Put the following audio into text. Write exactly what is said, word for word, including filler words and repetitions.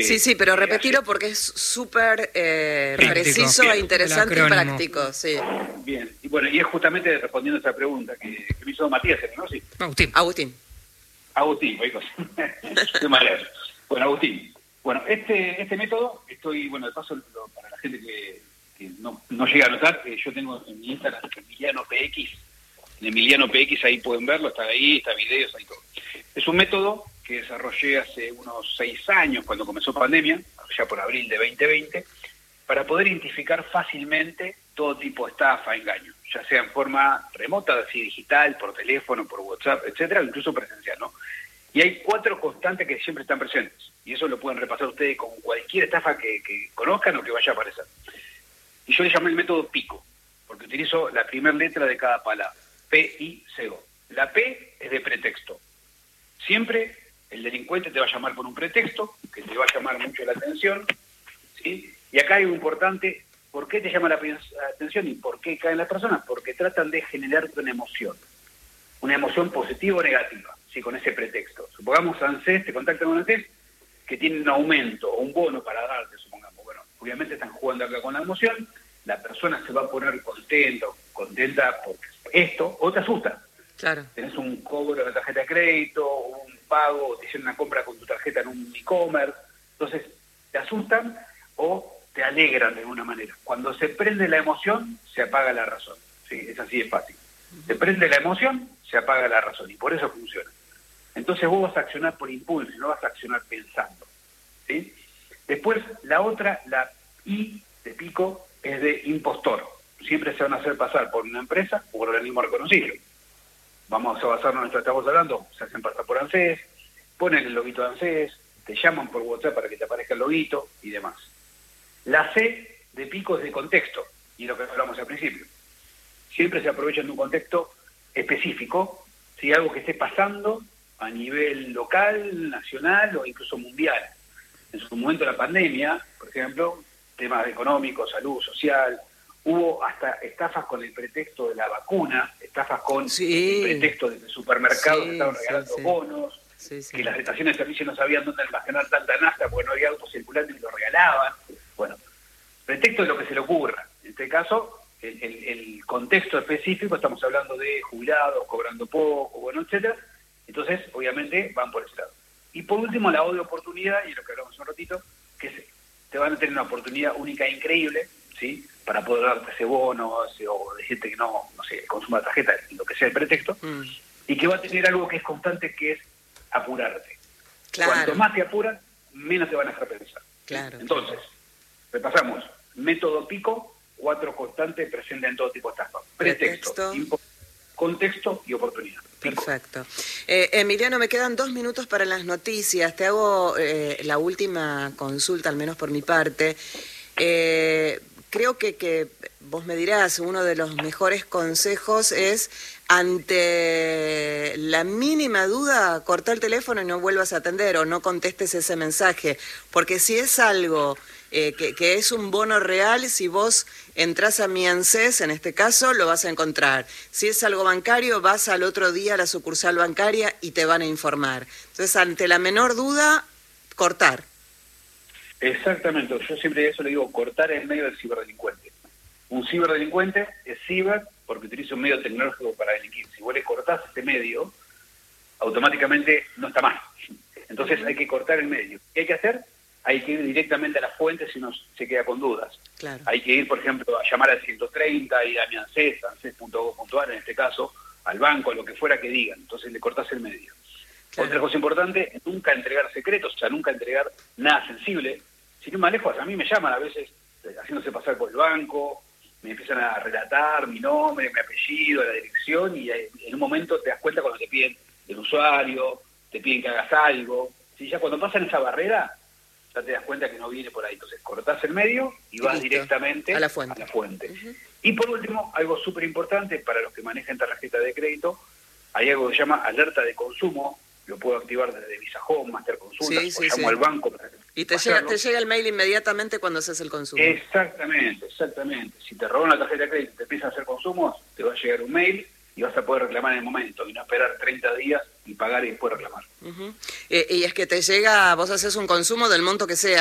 Sí, sí, pero repetilo porque es súper eh, preciso e interesante y práctico. Sí. Bien, y bueno, y es justamente respondiendo a esa pregunta que, que me hizo Matías, ¿no? Sí. Agustín. Agustín. Agustín, oigo. Bueno, Agustín. Bueno, este este método, estoy, bueno, de paso, lo, para la gente que, que no, no llega a notar, eh, yo tengo en mi Instagram Emiliano P X, en Emiliano P X, ahí pueden verlo, está ahí, está videos, ahí todo. Es un método que desarrollé hace unos seis años, cuando comenzó pandemia, ya por abril de veinte veinte, para poder identificar fácilmente todo tipo de estafa, engaño, ya sea en forma remota, así digital, por teléfono, por WhatsApp, etcétera, incluso presencial, ¿no? Y hay cuatro constantes que siempre están presentes, y eso lo pueden repasar ustedes con cualquier estafa que, que conozcan o que vaya a aparecer. Y yo le llamé el método PICO, porque utilizo la primera letra de cada palabra, P I C O. La P es de pretexto. Siempre el delincuente te va a llamar por un pretexto, que te va a llamar mucho la atención, ¿sí? Y acá hay algo importante, ¿por qué te llama la atención y por qué caen las personas? Porque tratan de generarte una emoción, una emoción positiva o negativa, ¿sí? Con ese pretexto. Supongamos ANSES, te contactan con ANSES, que tiene un aumento o un bono para darte, supongamos. Bueno, obviamente están jugando acá con la emoción, la persona se va a poner contenta, contenta por esto, o te asusta. Claro. Tenés un cobro de la tarjeta de crédito, un pago, te hicieron una compra con tu tarjeta en un e-commerce, entonces te asustan o te alegran de alguna manera. Cuando se prende la emoción, se apaga la razón. Sí, es así de fácil. Se prende la emoción, se apaga la razón, y por eso funciona. Entonces vos vas a accionar por impulso, no vas a accionar pensando, ¿sí? Después, la otra, la I de PICO, es de impostor. Siempre se van a hacer pasar por una empresa o por un organismo reconocido. Vamos a basarnos en esto que estamos hablando, se hacen pasar por ANSES, ponen el loguito de ANSES, te llaman por WhatsApp para que te aparezca el loguito y demás. La C de PICO es de contexto, y lo que hablamos al principio. Siempre se aprovechan de un contexto específico, si algo que esté pasando a nivel local, nacional o incluso mundial. En su momento la pandemia, por ejemplo, temas económicos, salud, social, hubo hasta estafas con el pretexto de la vacuna, estafas con sí. el pretexto de que los supermercados sí, estaban regalando sí, sí. bonos, sí, sí. que las estaciones de servicio no sabían dónde almacenar tanta nafta porque no había autos circulando y lo regalaban. Bueno, pretexto de lo que se le ocurra. En este caso, el, el, el contexto específico, estamos hablando de jubilados, cobrando poco, bueno, etcétera. Entonces, obviamente, van por ese lado. Y por último, la O de oportunidad, y lo que hablamos hace un ratito, que es, te van a tener una oportunidad única e increíble, ¿sí? Para poder darte ese bono, ese, o decirte que no, no sé, consuma la tarjeta, lo que sea el pretexto, mm. y que va a tener algo que es constante, que es apurarte. Claro. Cuanto más te apuran, menos te van a dejar pensar. Claro. Entonces, repasamos, método PICO, cuatro constantes presentes en todo tipo de estafa. Pretexto, pretexto. Contexto y oportunidad. Perfecto. Eh, Emiliano, me quedan dos minutos para las noticias. Te hago eh, la última consulta, al menos por mi parte. Eh, creo que, que vos me dirás, uno de los mejores consejos es, ante la mínima duda, cortar el teléfono y no vuelvas a atender o no contestes ese mensaje. Porque si es algo eh, que, que es un bono real, si vos entrás a mi ANSES, en este caso, lo vas a encontrar. Si es algo bancario, vas al otro día a la sucursal bancaria y te van a informar. Entonces, ante la menor duda, cortar. Exactamente, yo siempre eso le digo, cortar en medio del ciberdelincuente. Un ciberdelincuente es ciber porque utiliza un medio tecnológico para delinquir. Si vos le cortás este medio, automáticamente no está mal. Entonces hay que cortar el medio. ¿Qué hay que hacer? Hay que ir directamente a la fuente si uno se queda con dudas. Claro. Hay que ir, por ejemplo, a llamar al ciento treinta, ir a mi ANSES, anses punto gov punto ar en este caso, al banco, a lo que fuera que digan. Entonces le cortás el medio. Claro. Otra cosa importante, nunca entregar secretos, o sea, nunca entregar nada sensible. Si no me alejo, a mí me llaman a veces haciéndose pasar por el banco, me empiezan a relatar mi nombre, mi apellido, la dirección, y en un momento te das cuenta cuando te piden el usuario, te piden que hagas algo. Si ya cuando pasan esa barrera, ya te das cuenta que no viene por ahí. Entonces cortás el medio y vas Listo. directamente a la fuente. A la fuente. Uh-huh. Y por último, algo súper importante para los que manejan tarjeta de crédito, hay algo que se llama alerta de consumo, lo puedo activar desde Visa Home, Master Consultas, sí, o sí, llamo sí. al banco para y te llega, te llega el mail inmediatamente cuando haces el consumo. Exactamente, exactamente. Si te roban la tarjeta de crédito y te empiezan a hacer consumos, te va a llegar un mail y vas a poder reclamar en el momento y no esperar treinta días y pagar y después reclamar. Uh-huh. eh, y es que te llega, vos haces un consumo del monto que sea.